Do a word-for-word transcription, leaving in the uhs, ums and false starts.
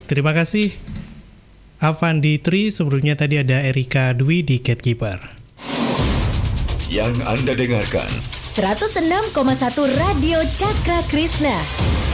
Terima kasih Avandi Tri. Sebelumnya tadi ada Erika Dwi di Gatekeeper. Yang Anda dengarkan seratus enam koma satu Radio Cakra Krishna.